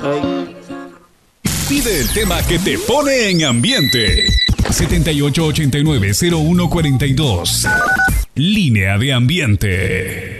Ay. Pide el tema que te pone en ambiente. 7889-0142. Línea de ambiente.